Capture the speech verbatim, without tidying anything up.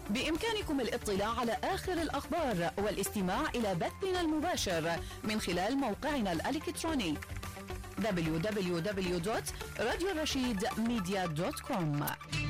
بإمكانكم الاطلاع على آخر الأخبار والاستماع إلى بثنا المباشر من خلال موقعنا الإلكتروني دبليو دبليو دبليو دوت راديو الرشيد ميديا دوت كوم.